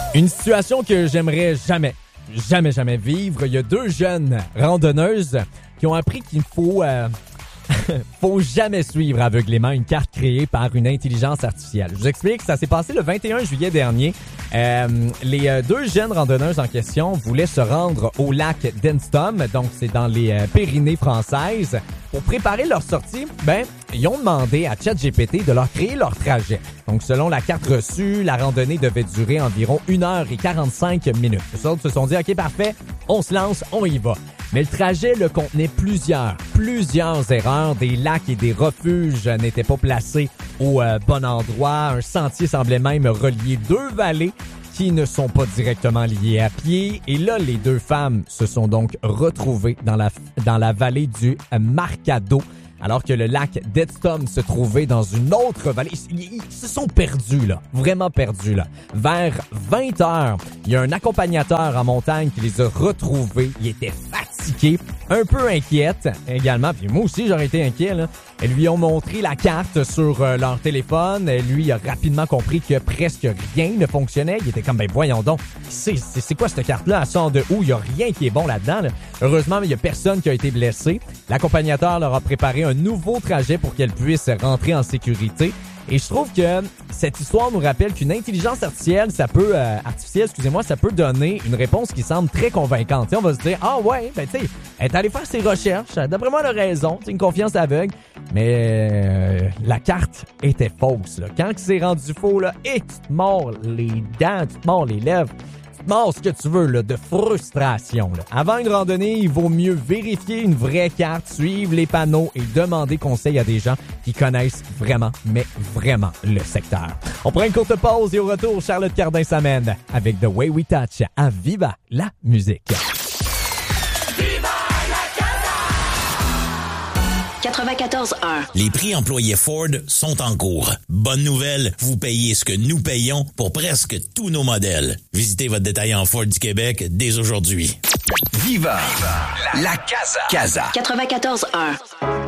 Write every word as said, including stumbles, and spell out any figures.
Une situation que j'aimerais jamais, jamais, jamais vivre. Il y a deux jeunes randonneuses qui ont appris qu'il faut, euh, faut jamais suivre aveuglément une carte créée par une intelligence artificielle. Je vous explique, ça s'est passé le vingt et un juillet dernier. Euh, les euh, deux jeunes randonneuses en question voulaient se rendre au lac d'Enstom, donc c'est dans les euh, Pyrénées françaises. Pour préparer leur sortie, ben, ils ont demandé à ChatGPT de leur créer leur trajet. Donc, selon la carte reçue, la randonnée devait durer environ une heure et quarante-cinq minutes. Les autres se sont dit, OK, parfait, on se lance, on y va. Mais le trajet le contenait plusieurs, plusieurs erreurs. Des lacs et des refuges n'étaient pas placés au euh, bon endroit. Un sentier semblait même relier deux vallées qui ne sont pas directement liées à pied. Et là, les deux femmes se sont donc retrouvées dans la, dans la vallée du Marcado, alors que le lac d'Enstom se trouvait dans une autre vallée. Ils, ils se sont perdus, là. Vraiment perdus, là. Vers vingt heures, il y a un accompagnateur en montagne qui les a retrouvés. Il était fatigué, un peu inquiète également. Puis moi aussi, j'aurais été inquiet, là. Elles lui ont montré la carte sur euh, leur téléphone. Et lui a rapidement compris que presque rien ne fonctionnait. Il était comme, ben voyons donc, c'est, c'est, c'est quoi cette carte-là? Elle sort de où? Il n'y a rien qui est bon là-dedans, là. Heureusement, il n'y a personne qui a été blessé. L'accompagnateur leur a préparé un nouveau trajet pour qu'elles puissent rentrer en sécurité. Et je trouve que cette histoire nous rappelle qu'une intelligence artificielle, ça peut, euh, artificielle, excusez-moi, ça peut donner une réponse qui semble très convaincante. T'sais, on va se dire, ah ouais, ben tu sais, elle est allée faire ses recherches. D'après moi, elle a raison. C'est une confiance aveugle. Mais euh, la carte était fausse, là. Quand c'est rendu faux, là, et tu te mords les dents, tu te mords les lèvres. Bon, ce que tu veux, là, de frustration. Là. Avant une randonnée, il vaut mieux vérifier une vraie carte, suivre les panneaux et demander conseil à des gens qui connaissent vraiment, mais vraiment le secteur. On prend une courte pause et au retour, Charlotte Cardin s'amène avec The Way We Touch à Viva la musique. quatre-vingt-quatorze un. Les prix employés Ford sont en cours. Bonne nouvelle, vous payez ce que nous payons pour presque tous nos modèles. Visitez votre détaillant Ford du Québec dès aujourd'hui. Viva la Casa. quatre-vingt-quatorze un.